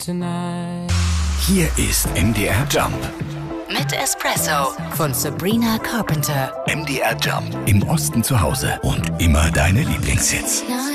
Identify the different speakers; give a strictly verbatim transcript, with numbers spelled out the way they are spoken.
Speaker 1: tonight.
Speaker 2: Hier ist M D R Jump.
Speaker 3: Mit Espresso von Sabrina Carpenter.
Speaker 2: M D R Jump. Im Osten zu Hause und immer deine Lieblingshits.